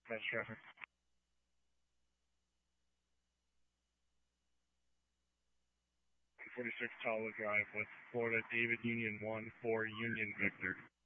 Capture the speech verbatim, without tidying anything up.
Match traffic. forty-six Tala Drive, West Florida, David Union one, four Union Victor.